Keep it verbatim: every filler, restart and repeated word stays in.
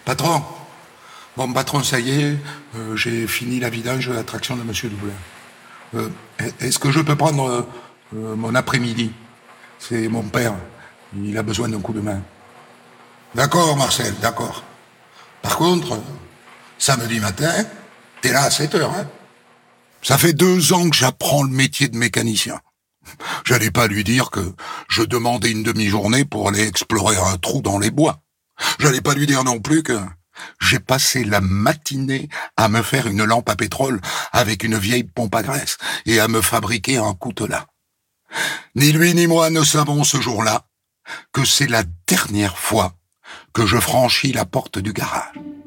Patron, bon patron, ça y est, euh, j'ai fini la vidange de l'attraction de Monsieur Doublet. Euh, est-ce que je peux prendre euh, euh, mon après-midi? C'est mon père, il a besoin d'un coup de main. D'accord, Marcel, d'accord. Par contre, euh, samedi matin, t'es là à sept heures, hein? Ça fait deux ans que j'apprends le métier de mécanicien. J'allais pas lui dire que je demandais une demi-journée pour aller explorer un trou dans les bois. J'allais pas lui dire non plus que j'ai passé la matinée à me faire une lampe à pétrole avec une vieille pompe à graisse et à me fabriquer un coutelas. Ni lui ni moi ne savons ce jour-là que c'est la dernière fois que je franchis la porte du garage.